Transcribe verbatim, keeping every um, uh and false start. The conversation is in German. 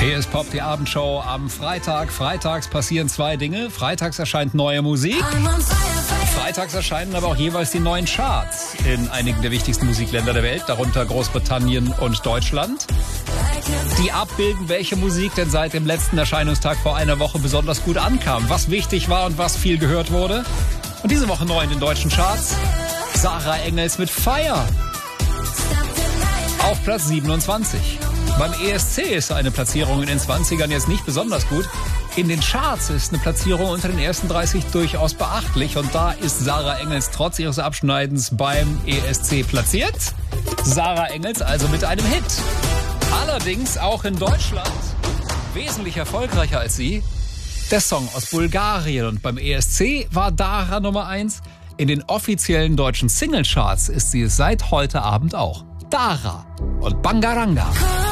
Hier ist Pop, die Abendshow am Freitag. Freitags passieren zwei Dinge. Freitags erscheint neue Musik. Freitags erscheinen aber auch jeweils die neuen Charts in einigen der wichtigsten Musikländer der Welt, darunter Großbritannien und Deutschland. Die abbilden, welche Musik denn seit dem letzten Erscheinungstag vor einer Woche besonders gut ankam, was wichtig war und was viel gehört wurde. Und diese Woche neu in den deutschen Charts: Sarah Engels mit Fire auf Platz siebenundzwanzig. Beim E S C ist eine Platzierung in den zwanzigern jetzt nicht besonders gut. In den Charts ist eine Platzierung unter den ersten dreißig durchaus beachtlich. Und da ist Sarah Engels trotz ihres Abschneidens beim E S C platziert. Sarah Engels also mit einem Hit. Allerdings auch in Deutschland wesentlich erfolgreicher als sie der Song aus Bulgarien. Und beim E S C war Dara Nummer eins. In den offiziellen deutschen Singlecharts ist sie es seit heute Abend auch. Dara und Bangaranga.